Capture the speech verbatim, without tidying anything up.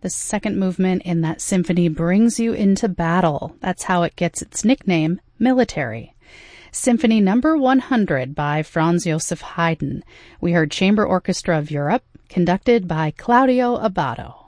The second movement in that symphony brings you into battle. That's how it gets its nickname, military. Symphony number one hundred by Franz Joseph Haydn. We heard Chamber Orchestra of Europe, conducted by Claudio Abbado.